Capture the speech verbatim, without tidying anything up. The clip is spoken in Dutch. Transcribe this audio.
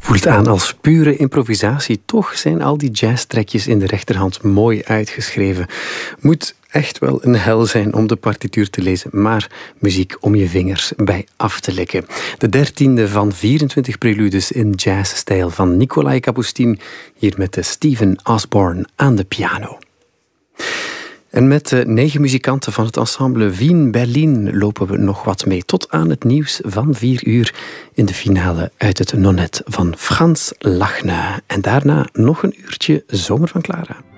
Voelt aan als pure improvisatie. Toch zijn al die jazztrekjes in de rechterhand mooi uitgeschreven. Moet echt wel een hel zijn om de partituur te lezen, maar muziek om je vingers bij af te likken. De dertiende van vierentwintig preludes in jazzstijl van Nikolai Kapustin, hier met de Stephen Osborne aan de piano. En met de negen muzikanten van het ensemble Wien Berlin lopen we nog wat mee tot aan het nieuws van vier uur in de finale uit het Nonet van Frans Lachne. En daarna nog een uurtje Zomer van Clara.